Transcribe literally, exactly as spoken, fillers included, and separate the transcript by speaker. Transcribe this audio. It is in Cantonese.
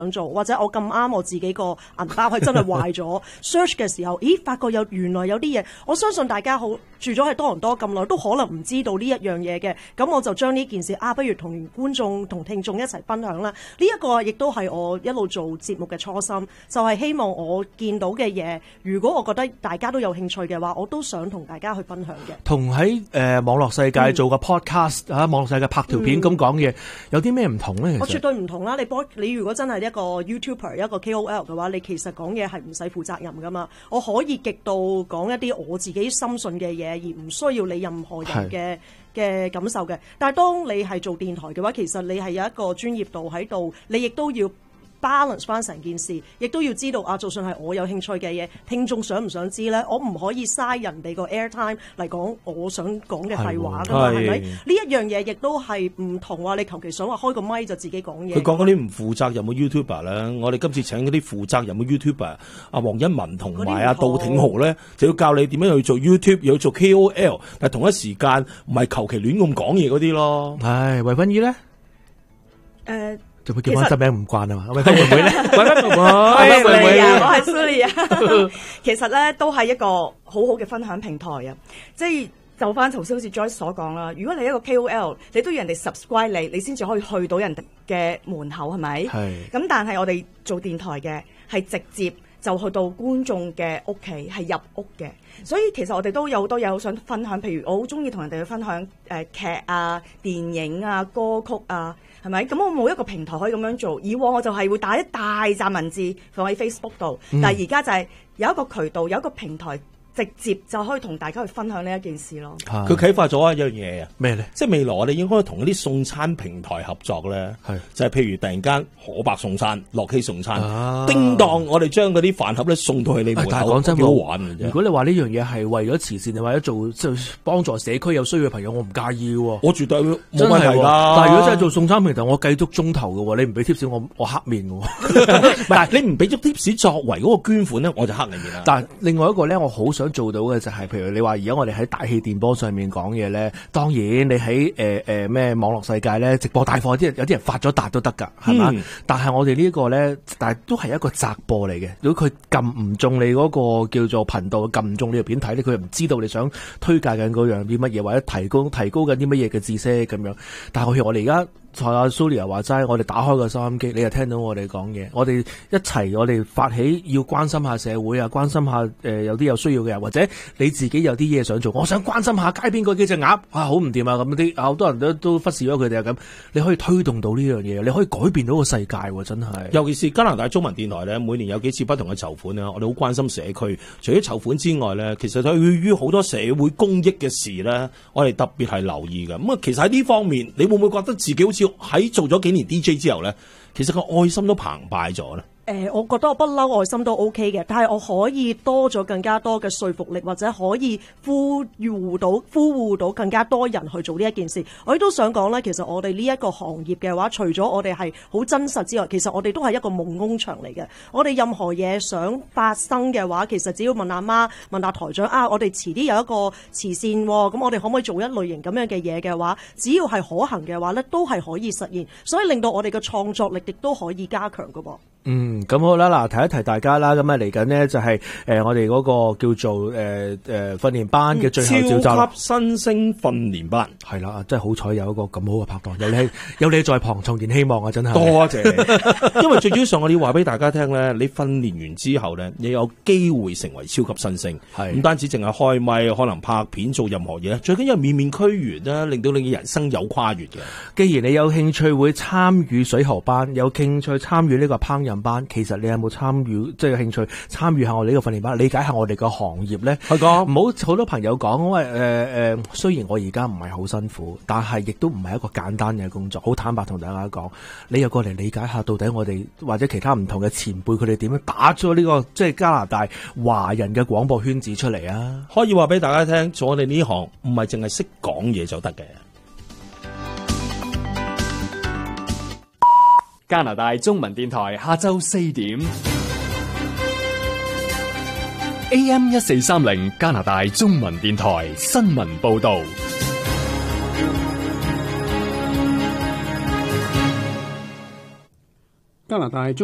Speaker 1: 想做，或者我咁啱我自己個銀包係真係壞咗，search 嘅時候，咦，發覺有原來有啲嘢，我相信大家好住咗喺多倫多咁耐，都可能唔知道呢一樣嘢嘅，咁我就將呢件事啊，不如同觀眾同聽眾一齊分享啦。呢、這、一個亦都係我一路做節目嘅初心，就係、是、希望我見到嘅嘢，如果我覺得大家都有興趣嘅話，我都想同大家去分享嘅。
Speaker 2: 同喺誒網絡世界做個 podcast 嚇、嗯，網絡世界拍條片咁講嘢，有啲咩唔同咧？
Speaker 1: 我絕對唔同啦！你播你如果真係一個 YouTuber 一個 K O L 嘅話，你其實講嘢係唔使負責任噶嘛。我可以極度講一啲我自己深信嘅嘢，而唔需要你任何人嘅嘅感受嘅。但係當你係做電台嘅話，其實你係有一個專業度喺度，你亦都要 balance 翻成件事，亦都要知道啊，就算係我有興趣嘅嘢，聽眾想唔想知咧？我唔可以嘥人哋個 airtime 嚟講我想講嘅廢話㗎嘛，係咪？呢一樣嘢亦都係唔同話你求其想話開個咪就自己講嘢。
Speaker 3: 佢講嗰啲唔負責任嘅 YouTuber 咧，我哋今次請嗰啲負責任嘅 YouTuber， 阿黃昕文同埋阿杜挺豪咧，就要教你點樣去做 YouTube， 又要做 K O L， 但係同一時間唔係求其亂咁講嘢嗰啲咯。
Speaker 2: 唉，維芬姨咧，誒、
Speaker 1: 呃。
Speaker 2: 就會叫翻真名唔慣啊嘛，維芬妹妹咧，維芬妹妹，
Speaker 4: 係你啊，我係 Sully 啊。其實咧都係一個好好嘅分享平台啊，即係就翻頭先好似 Joyce 所講啦。如果你一個 K O L， 你都要人哋 subscribe 你，你先至可以去到人哋嘅門口，係咪？係。咁但係我哋做電台嘅係直接就去到觀眾嘅屋企，係入屋嘅。所以其實我哋都有好多嘢好想分享，譬如我好中意同人哋去分享誒、呃、劇啊、電影啊、歌曲啊。係咪？咁我冇一個平台可以咁樣做。以往我就係會打一大紮文字放喺 Facebook 度，但係而家就係有一個渠道，有一個平台，直接就可以同大家去分享呢一件事咯。
Speaker 3: 佢啟發咗一樣嘢啊，
Speaker 2: 咩咧？
Speaker 3: 即係未來我哋應該同一啲送餐平台合作咧，係就係、是、譬如突然間可伯送餐、樂基送餐，啊、叮當我哋將嗰啲飯盒咧送到去你門口，但係講真，幾好玩嘅啫。如果你話呢樣嘢係為咗慈善，或者做即係幫助社區有需要嘅朋友，我唔介意喎。我絕對冇問題㗎。但係如果真係做送餐平台，我計足鐘頭嘅喎，你唔俾貼士我，我黑面嘅喎。 但係你唔俾足貼士作為嗰個捐款咧，我就黑你面啦。
Speaker 2: 但係另外一個咧，我好想做到嘅就係、是，譬如你話而家我哋喺大氣電波上面講嘢咧，當然你喺誒誒咩網絡世界咧直播帶貨，啲人有啲人發咗達都得㗎，係嘛、嗯？但係我哋呢個咧，但係都係一個窄播嚟嘅。如果佢撳唔中你嗰個叫做頻道，撳唔中你條片睇咧，佢又唔知道你想推介緊嗰樣啲乜嘢，或者提高提高緊啲乜嘢嘅知識咁樣。但係好似我哋而家。蔡阿 Sully 又話齋，我哋打開個收音機，你又聽到我哋講嘢，我哋一齊，我哋發起要關心下社會啊，關心下誒、呃、有啲有需要嘅人，或者你自己有啲嘢想做，我想關心下街邊嗰幾隻鴨啊，好唔掂啊咁啲，好多人都都忽視咗佢哋啊咁，你可以推動到呢樣嘢，你可以改變到個世界喎，真係。
Speaker 3: 尤其是加拿大中文電台咧，每年有幾次不同嘅籌款啊，我哋好關心社區。除咗籌款之外咧，其實對於好多社會公益嘅事咧，我哋特別係留意嘅。咁啊，其實喺呢方面，你會唔會覺得自己好似喺做咗幾年 D J 之後咧，其實個愛心都澎湃咗咧？
Speaker 1: 誒、呃，我覺得我不嬲愛心都 OK 嘅，但係我可以多咗更加多嘅說服力，或者可以呼籲到呼籲到更加多人去做呢一件事。我亦都想講咧，其實我哋呢一個行業嘅話，除咗我哋係好真實之外，其實我哋都係一個夢工場嚟嘅。我哋任何嘢想發生嘅話，其實只要問阿媽、問阿台長啊，我哋遲啲有一個慈善，咁我哋可唔可以做一類型咁樣嘅嘢嘅話，只要係可行嘅話咧，都係可以實現。所以令到我哋嘅創作力亦都可以加強㗎噃。
Speaker 2: 嗯，咁好啦，嗱，提一提大家啦，咁啊嚟緊呢就係、是、誒、呃、我哋嗰個叫做誒誒訓練班嘅最後召集，
Speaker 3: 超級新星訓練班
Speaker 2: 係啦，真係好彩有一個咁好嘅拍檔，有你有你在旁，重燃希望啊！真係
Speaker 3: 多謝你，因為最主要上我哋要話俾大家聽咧，你訓練完之後咧，你有機會成為超級新星，係唔單止淨係開咪，可能拍片做任何嘢，最緊要面面俱圓啦，令到你嘅人生有跨越嘅。
Speaker 2: 既然你有興趣會參與水喉班，有興趣參與呢個烹飪班，其實你有冇參與，即係有興趣參與下我哋呢個訓練班，理解下我哋個行業咧？係講唔好好多朋友講，因為誒誒，雖然我而家唔係好辛苦，但係亦都唔係一個簡單嘅工作。好坦白同大家講，你又過嚟理解下，到底我哋或者其他唔同嘅前輩，佢哋點樣打咗呢個即係加拿大華人嘅廣播圈子出嚟啊？
Speaker 3: 可以話俾大家聽，做我哋呢行唔係淨係識講嘢就得嘅。
Speaker 5: 加拿大中文電台下晝四點 A M 一四三零加拿大中文電台新聞報道。
Speaker 6: 加拿大